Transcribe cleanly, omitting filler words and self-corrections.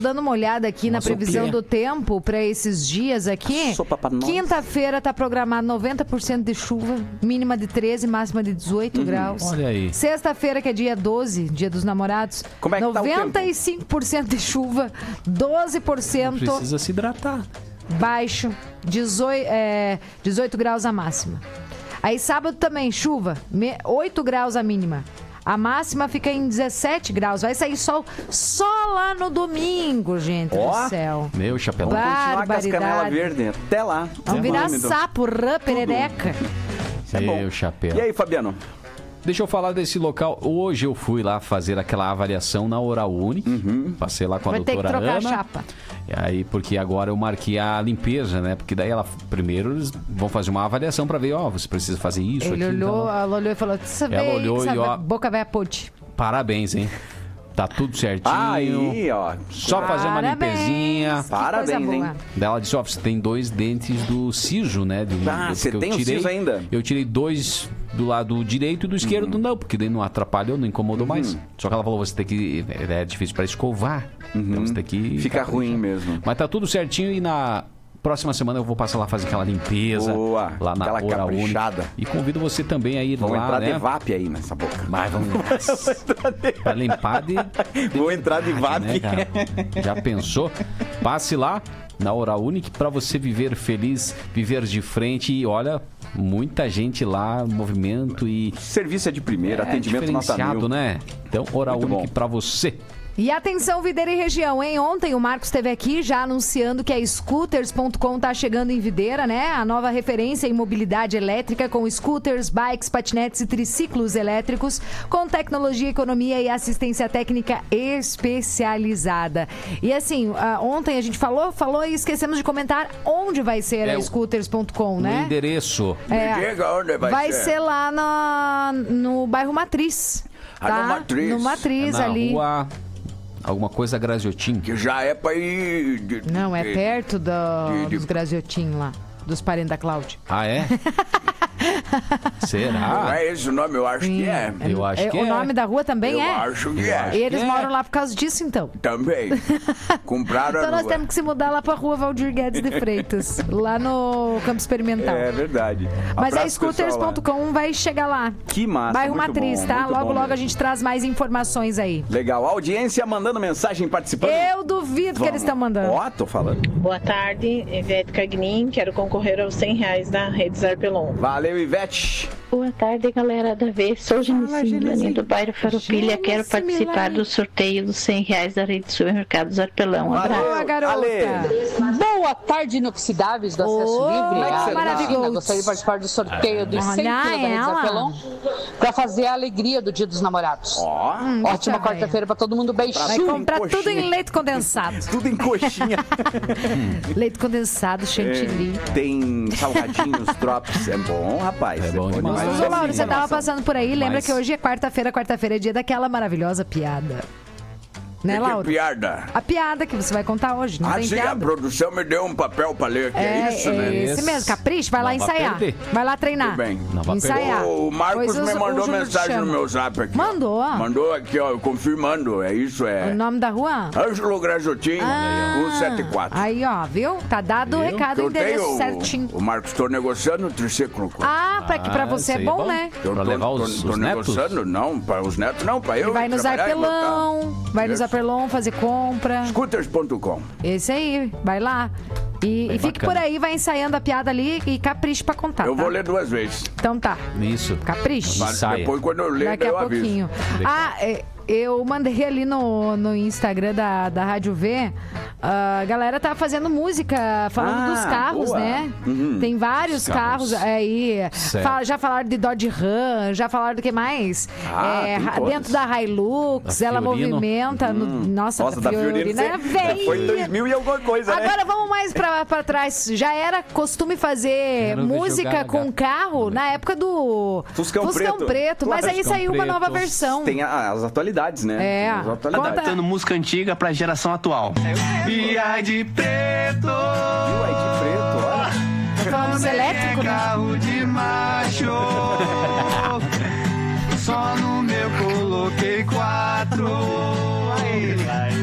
Dando uma olhada aqui na previsão do tempo para esses dias aqui. Quinta-feira está programado 90% de chuva, mínima de 13, máxima de 18 graus. Olha aí. Sexta-feira, que é dia 12, dia dos namorados, como é que 95% de chuva, 12%. Precisa se hidratar. Baixo, 18 graus a máxima. Aí sábado também, chuva, 8 graus a mínima. A máxima fica em 17 graus. Vai sair sol só lá no domingo, gente do céu. Meu chapéu. Vamos continuar com as canelas verdes até lá. Vamos virar sapo, rã, perereca. Meu chapéu. E aí, Fabiano? Deixa eu falar desse local. Hoje eu fui lá fazer aquela avaliação na Oral Unique. Passei lá com a doutora Ana. Vai ter que trocar a chapa. E aí, porque agora eu marquei a limpeza, né? Porque daí primeiro eles vão fazer uma avaliação pra ver, você precisa fazer isso, Ele aqui. olhou, ela olhou e falou, ela olhou e boca velha pude. Parabéns, hein? Tá tudo certinho. Aí, ó. Só fazer uma limpezinha. Parabéns, hein? Daí ela disse, você tem 2 dentes do siso, né? Você tem o siso ainda? Eu tirei 2 do lado direito e do esquerdo não, porque daí não atrapalhou, não incomodou mais. Só que ela falou, você tem que... É difícil pra escovar. Então você tem que... Fica ruim mesmo. Mas tá tudo certinho e na... Próxima semana eu vou passar lá fazer aquela limpeza. Boa, lá na Oral Unique. E convido você também a ir lá, entrar né? de VAP aí nessa boca. Mas vamos pra limpar de Vou entrar de VAP. Né, cara? Já pensou? Passe lá na Oral Unique pra você viver feliz, viver de frente e olha, muita gente lá, movimento e... Serviço é de primeira, atendimento nota 1000. Né? Então, Oral Unique pra você. E atenção, Videira e região, hein? Ontem o Marcos esteve aqui já anunciando que a Scooters.com tá chegando em Videira, né? A nova referência em mobilidade elétrica com scooters, bikes, patinetes e triciclos elétricos com tecnologia, economia e assistência técnica especializada. E assim, ontem a gente falou e esquecemos de comentar onde vai ser a Scooters.com, né? O endereço. Onde vai ser lá no bairro Matriz. Tá? No Matriz. No Matriz, na ali. Rua... Alguma coisa Graziotin. Que já é pra ir... Não, é perto dos Graziotin lá. Dos parentes da Cláudia. Ah, é? Será? Não é esse o nome? Eu acho que é. Eu acho que o nome da rua também eu acho que é. E eles moram lá por causa disso, então. Também. Compraram então a nós rua. temos que se mudar lá pra rua Valdir Guedes de Freitas. Lá no Campo Experimental. É verdade. Mas a Scooters.com vai chegar lá. Que massa. Bairro Matriz, tá? Logo a gente traz mais informações aí. Legal. A audiência mandando mensagem, participando. Eu duvido que eles estão mandando. Tô falando. Boa tarde, Ivete Cagnin. Quero concorrer aos R$100 da Rede Zarpelon. Valeu, Ivete. Boa tarde, galera da V. Sou Genicine do bairro Farroupilha. Quero participar do sorteio dos R$100 da Rede Supermercados Zarpelão. Um abraço. Boa, garota. Boa tarde, inoxidáveis do Acesso Livre. Maravilhoso. Gostaria de participar do sorteio dos 100 quilos da Rede Zarpelão para fazer a alegria do Dia dos Namorados. Ótima quarta-feira para todo mundo. Beijo. Vai comprar tudo em leite condensado. Tudo em coxinha. Leite condensado, chantilly. Tem salgadinhos, drops. É bom, rapaz. É bom demais. Ô, Lauro, você tava passando por aí, lembra que hoje é quarta-feira é dia daquela maravilhosa piada. Né, Lauro? Piada? A piada que você vai contar hoje, não tem sim, piada? a produção me deu um papel pra ler, que é isso, né? Esse mesmo, capricho, vai lá ensaiar. Vai lá treinar. Tudo bem. Ensaiar. O Marcos me mandou mensagem no meu zap aqui. Mandou? Mandou aqui, ó, confirmando, é isso, O nome da rua? Ângelo Graziotin, 174. Aí, ó, viu? Tá dado o recado, o endereço certinho. O Marcos, tô negociando o triciclo. Pra você é bom, né? Pra levar os tô netos? negociando, não, para os netos não, pra eu. Ele vai no Zarpelão, fazer compra. Scooters.com. Esse aí, vai lá. E fique por aí, vai ensaiando a piada ali e capriche pra contar. Eu vou ler 2 vezes. Então tá. Isso. Capriche. Depois, quando eu ler, daqui a pouquinho. Eu mandei ali no Instagram da Rádio V. A galera tá fazendo música falando dos carros, boa. Né? Tem vários carros aí. Já falaram de Dodge Ram, já falaram do que mais? Dentro da Hilux, da ela movimenta. Nossa, da Fiorino é velha. Foi 2000 e alguma coisa, né? Agora vamos mais pra trás. Já era costume fazer música com carro na época do Fuscão Preto. Mas aí saiu uma nova versão. Tem as atualidades, né? As atualidades. Adaptando música antiga pra geração atual. E ai de preto. Ai de preto, olha. Falando dos elétricos, né? Carro de macho. Só no meu coloquei 4.